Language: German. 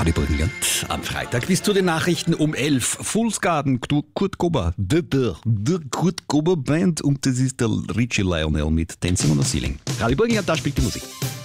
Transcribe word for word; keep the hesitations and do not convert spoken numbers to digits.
Radio Burgenland. Am Freitag bis zu den Nachrichten um elf. Fullsgarden, Kurt Gober, der, der, der Kurt Gober Band und das ist der Richie Lionel mit Dancing on the Ceiling. Radio Burgenland, da spielt die Musik.